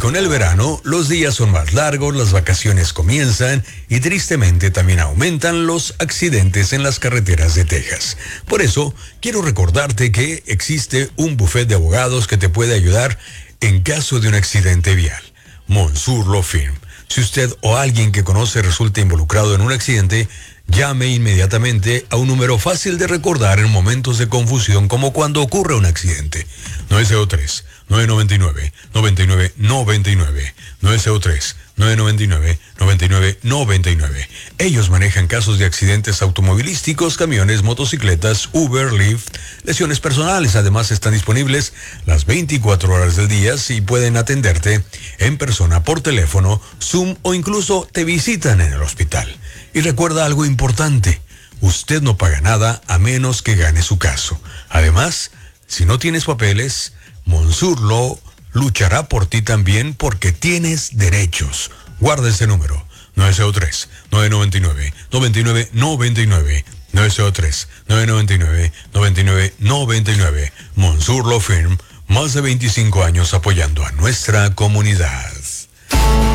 con el verano, los días son más largos, las vacaciones comienzan y tristemente también aumentan los accidentes en las carreteras de Texas. Por eso, quiero recordarte que existe un bufete de abogados que te puede ayudar en caso de un accidente vial. Monsoor Law Firm. Si usted o alguien que conoce resulta involucrado en un accidente, llame inmediatamente a un número fácil de recordar en momentos de confusión como cuando ocurre un accidente. 903-999-9999. 903-999-9999. Ellos manejan casos de accidentes automovilísticos, camiones, motocicletas, Uber, Lyft, lesiones personales. Además están disponibles las 24 horas del día y pueden atenderte en persona, por teléfono, Zoom o incluso te visitan en el hospital. Y recuerda algo importante, usted no paga nada a menos que gane su caso. Además, si no tienes papeles, Monsoor Law luchará por ti también porque tienes derechos. Guarda ese número, 903-999-9999. 903-999-9999. Monsoor Law Firm, más de 25 años apoyando a nuestra comunidad.